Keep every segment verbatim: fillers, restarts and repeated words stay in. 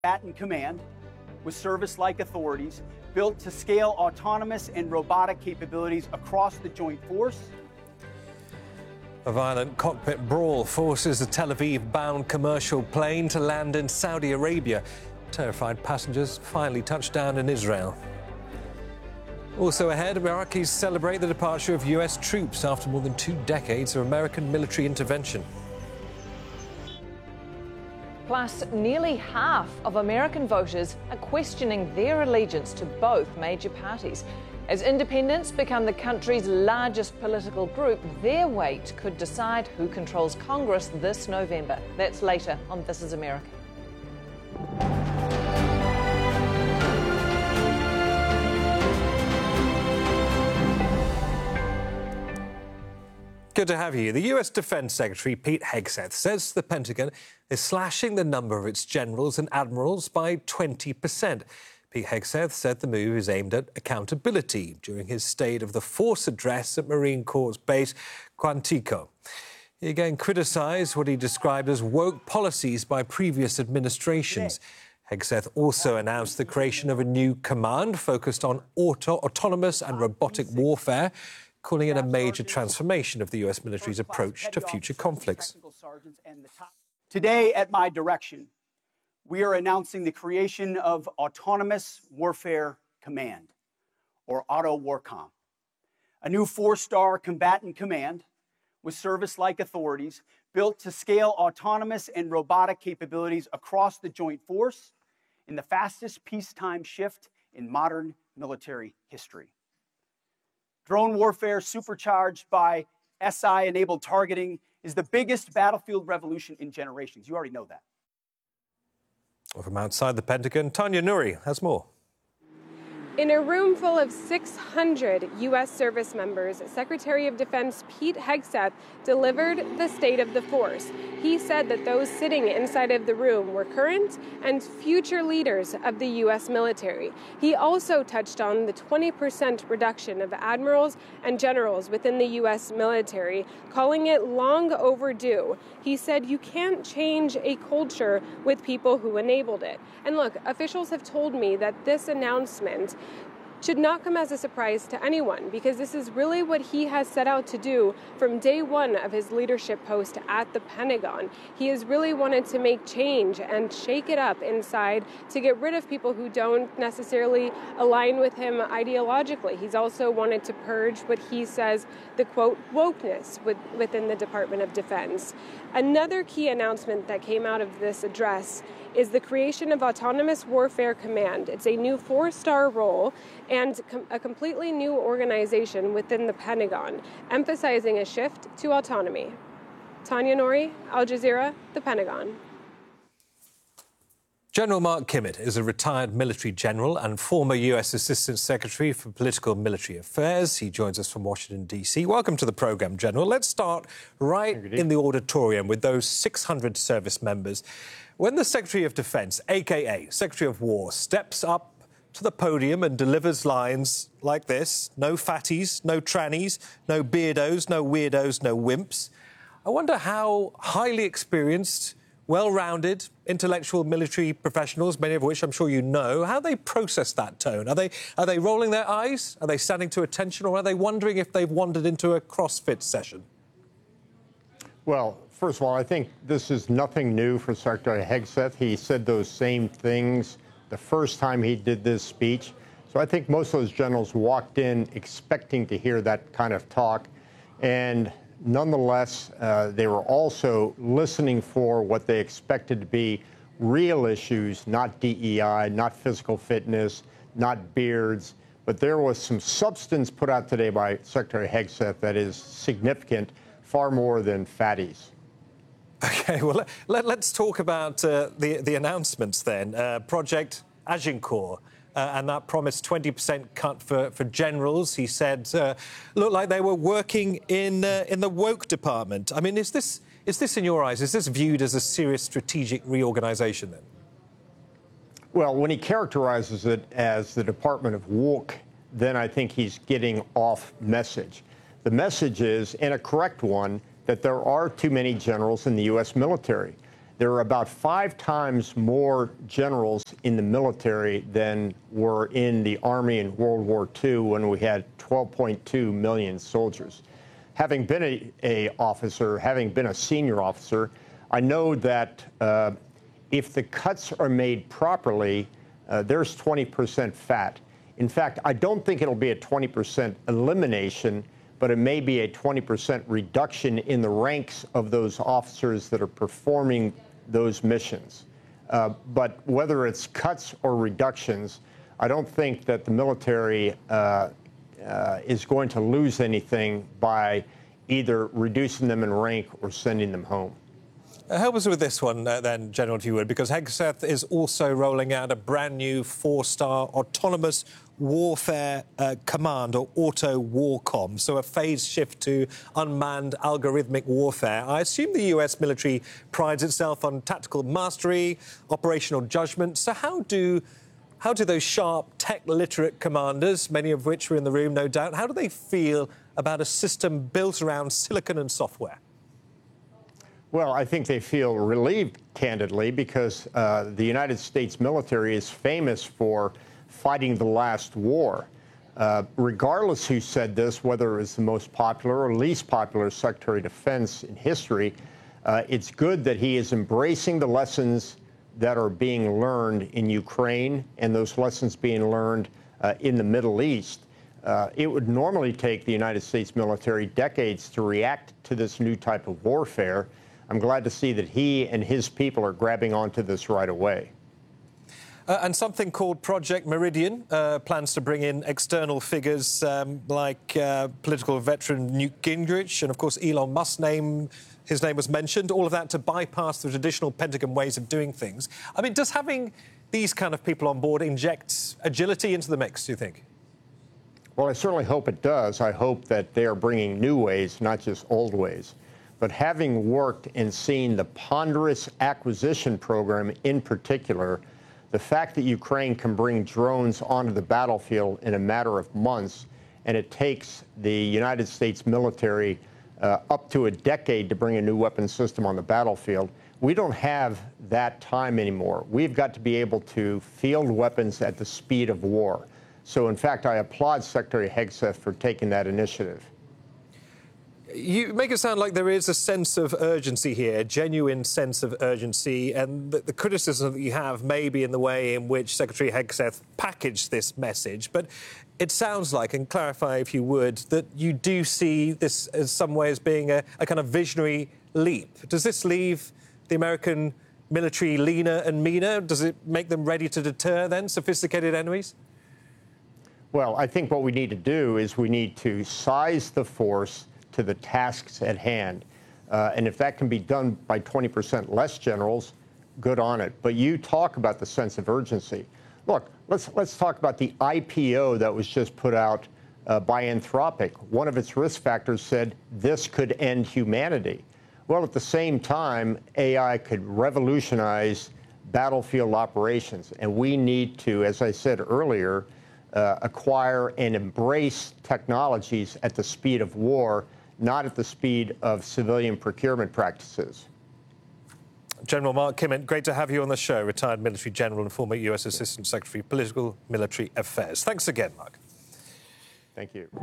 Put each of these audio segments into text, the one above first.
Combatant Command with service-like authorities built to scale autonomous and robotic capabilities across the joint force. A violent cockpit brawl forces a Tel Aviv-bound commercial plane to land in Saudi Arabia. Terrified passengers finally touched down in Israel. Also ahead, Iraqis celebrate the departure of U S troops after more than two decades of American military intervention. Plus, nearly half of American voters are questioning their allegiance to both major parties. As independents become the country's largest political group, their weight could decide who controls Congress this November. That's later on This Is America. Good to have you. The U S Defense Secretary Pete Hegseth says the Pentagon is slashing the number of its generals and admirals by twenty percent. Pete Hegseth said the move is aimed at accountability during his State of the Force address at Marine Corps Base Quantico. He again criticised what he described as woke policies by previous administrations. Hegseth also announced the creation of a new command focused on auto, autonomous and robotic warfare, calling it a major transformation of the U S military's approach to future conflicts. Today, at my direction, we are announcing the creation of Autonomous Warfare Command, or AUTO-WARCOM, a new four-star combatant command with service-like authorities built to scale autonomous and robotic capabilities across the joint force in the fastest peacetime shift in modern military history. Drone warfare supercharged by S I-enabled targeting is the biggest battlefield revolution in generations. You already know that. Well, from outside the Pentagon, Tanya Nouri has more. In a room full of six hundred U S service members, Secretary of Defense Pete Hegseth delivered the State of the Force. He said that those sitting inside of the room were current and future leaders of the U S military. He also touched on the twenty percent reduction of admirals and generals within the U S military, calling it long overdue. He said you can't change a culture with people who enabled it. And look, officials have told me that this announcement should not come as a surprise to anyone, because this is really what he has set out to do from day one of his leadership post at the Pentagon. He has really wanted to make change and shake it up inside to get rid of people who don't necessarily align with him ideologically. He's also wanted to purge what he says the, quote, wokeness with, within the Department of Defense. Another key announcement that came out of this address is the creation of Autonomous Warfare Command. It's a new four-star role and com- a completely new organization within the Pentagon, emphasizing a shift to autonomy. Tanya Nouri, Al Jazeera, the Pentagon. General Mark Kimmitt is a retired military general and former U S Assistant Secretary for Political and Military Affairs. He joins us from Washington, D C. Welcome to the programme, General. Let's start right in the auditorium with those six hundred service members. When the Secretary of Defense, a k a. Secretary of War, steps up to the podium and delivers lines like this, no fatties, no trannies, no beardos, no weirdos, no wimps, I wonder how highly experienced, well-rounded, intellectual military professionals, many of which I'm sure you know, how they process that tone. Are they, are they rolling their eyes? Are they standing to attention? Or are they wondering if they've wandered into a CrossFit session? Well, first of all, I think this is nothing new for Secretary Hegseth. He said those same things the first time he did this speech. So I think most of those generals walked in expecting to hear that kind of talk. And nonetheless, uh, they were also listening for what they expected to be real issues, not D E I, not physical fitness, not beards. But there was some substance put out today by Secretary Hegseth that is significant, far more than fatties. OK, well, let, let's talk about uh, the, the announcements then. Uh, Project Agincourt. Uh, and that promised twenty percent cut for, for generals. He said, uh, looked like they were working in uh, in the woke department. I mean, is this is this in your eyes? Is this viewed as a serious strategic reorganisation then? Well, when he characterises it as the Department of Woke, then I think he's getting off message. The message is, and a correct one, that there are too many generals in the U S military. there are about five times more generals in the military than were in the Army in World War Two when we had twelve point two million soldiers. Having been a, a officer, having been a senior officer, I know that uh, if the cuts are made properly, uh, there's twenty percent fat. In fact, I don't think it'll be a twenty percent elimination, but it may be a twenty percent reduction in the ranks of those officers that are performing those missions. Uh, but whether it's cuts or reductions, I don't think that the military uh, uh, is going to lose anything by either reducing them in rank or sending them home. Uh, help us with this one, uh, then, General, if you would, because Hegseth is also rolling out a brand new four-star autonomous warfare uh, command, or auto warcom, so a phased shift to unmanned algorithmic warfare. I assume the U S military prides itself on tactical mastery, operational judgment. So how do how do those sharp, tech-literate commanders, many of which were in the room, no doubt, how do they feel about a system built around silicon and software? Well, I think they feel relieved, candidly, because uh, the United States military is famous for fighting the last war. Uh, regardless who said this, whether it was the most popular or least popular Secretary of Defense in history, uh, it's good that he is embracing the lessons that are being learned in Ukraine and those lessons being learned uh, in the Middle East. Uh, it would normally take the United States military decades to react to this new type of warfare. I'm glad to see that he and his people are grabbing onto this right away. Uh, and something called Project Meridian uh, plans to bring in external figures um, like uh, political veteran Newt Gingrich, and of course Elon Musk's name, his name was mentioned, all of that to bypass the traditional Pentagon ways of doing things. I mean, does having these kind of people on board inject agility into the mix, do you think? Well, I certainly hope it does. I hope that they are bringing new ways, not just old ways. But having worked and seen the ponderous acquisition program in particular, the fact that Ukraine can bring drones onto the battlefield in a matter of months, and it takes the United States military uh, up to a decade to bring a new weapon system on the battlefield, we don't have that time anymore. We've got to be able to field weapons at the speed of war. So, in fact, I applaud Secretary Hegseth for taking that initiative. You make it sound like there is a sense of urgency here, a genuine sense of urgency, and the, the criticism that you have may be in the way in which Secretary Hegseth packaged this message. But it sounds like, and clarify if you would, that you do see this in some way as being a, a kind of visionary leap. Does this leave the American military leaner and meaner? Does it make them ready to deter, then, sophisticated enemies? Well, I think what we need to do is we need to size the force to the tasks at hand. Uh, and if that can be done by twenty percent less generals, good on it. But you talk about the sense of urgency. Look, let's, let's talk about the I P O that was just put out uh, by Anthropic. One of its risk factors said this could end humanity. Well, at the same time, A I could revolutionize battlefield operations. And we need to, as I said earlier, uh, acquire and embrace technologies at the speed of war, not at the speed of civilian procurement practices. General Mark Kimmitt, great to have you on the show, retired military general and former U S Assistant Secretary, Political Military Affairs. Thanks again, Mark. Thank you.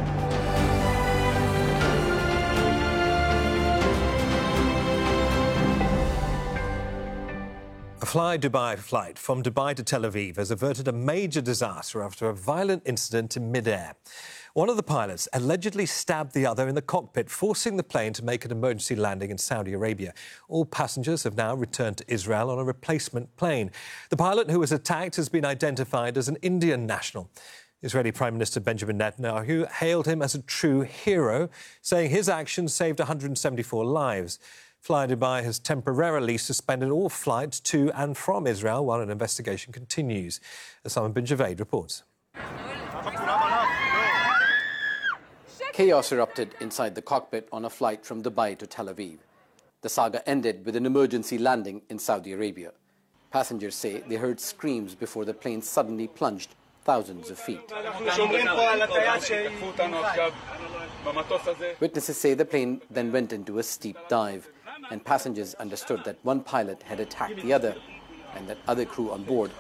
A Fly Dubai flight from Dubai to Tel Aviv has averted a major disaster after a violent incident in midair. One of the pilots allegedly stabbed the other in the cockpit, forcing the plane to make an emergency landing in Saudi Arabia. All passengers have now returned to Israel on a replacement plane. The pilot who was attacked has been identified as an Indian national. Israeli Prime Minister Benjamin Netanyahu hailed him as a true hero, saying his actions saved one hundred seventy-four lives. Fly Dubai has temporarily suspended all flights to and from Israel while an investigation continues. Osama bin Javed reports. Chaos erupted inside the cockpit on a flight from Dubai to Tel Aviv. The saga ended with an emergency landing in Saudi Arabia. Passengers say they heard screams before the plane suddenly plunged thousands of feet. Witnesses say the plane then went into a steep dive. and passengers understood that one pilot had attacked the other and that other crew on board